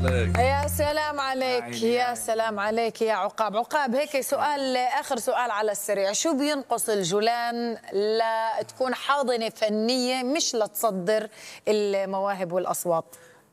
عليك. يا سلام عليك، يا سلام عليك يا عقاب. عقاب، هيك سؤال، آخر سؤال على السريع، شو بينقص الجولان لتكون حاضنة فنية مش لتصدر المواهب والأصوات؟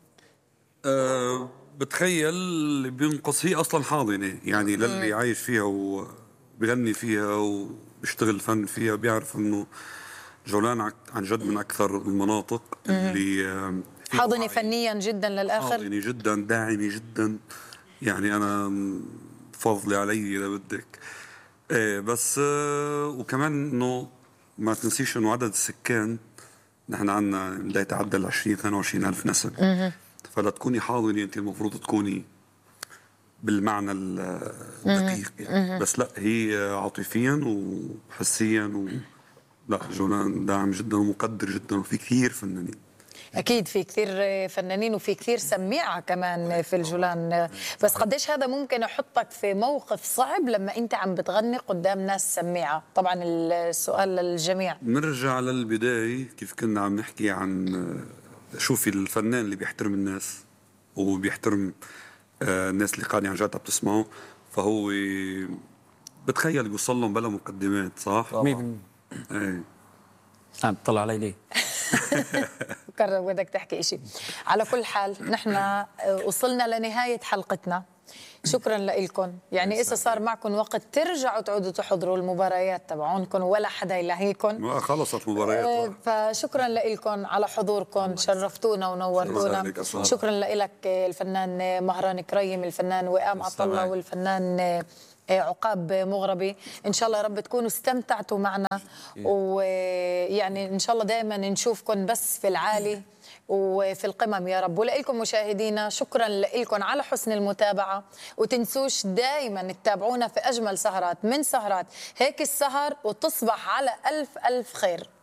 بتخيل اللي بينقص هي أصلا حاضنة، يعني للي عايش فيها وبغني فيها وبيشتغل فن فيها بيعرف إنه جولان عن جد من أكثر المناطق اللي فيها حاضنة وعي. فنيا جدا للآخر. حاضنة جدا، داعمة جدا، يعني أنا فضلي علي إذا بدك. بس وكمان إنه ما تنسيش إنه عدد السكان نحن عنا لا يتعدى ال 20-22 ألف نسمة. فلا تكوني حاضنة أنت المفروض تكوني بالمعنى الدقيق يعني. بس لا، هي عاطفيا وحسيا لا، جولان داعم جدا ومقدر جدا، وفي كثير فنانين. أكيد في كثير فنانين وفي كثير سميعة كمان في الجولان. بس قديش هذا ممكن يحطك في موقف صعب لما أنت عم بتغني قدام ناس سميعة؟ طبعا السؤال للجميع. نرجع للبداية، كيف كنا عم نحكي عن شوفي الفنان اللي بيحترم الناس وبيحترم الناس اللي قاعدين عن جد عم بتسمعه، فهو بتخيل بيوصل لهم بلا مقدمات، صح؟ طبعا. ايه. عم تطلع علي ليه؟ قرر بدك تحكي إشي. على كل حال نحن وصلنا لنهاية حلقتنا. شكرا لكم، يعني إذا صار معكم وقت ترجعوا تعودوا تحضروا المباريات تبعونكم ولا حدا يلهيكم، ما خلصت المباريات. فشكرا لكم على حضوركم، شرفتونا ونورتونا. شكرا لك الفنان مهران كريم، الفنان وئام عطله، والفنان عقاب مغربي. إن شاء الله رب تكونوا استمتعتوا معنا، ويعني إن شاء الله دائما نشوفكم بس في العالي وفي القمم يا رب. ولكم مشاهدينا، شكرا لكم على حسن المتابعة، وتنسوش دائما تتابعونا في أجمل سهرات من سهرات هيك السهر، وتصبح على ألف ألف خير.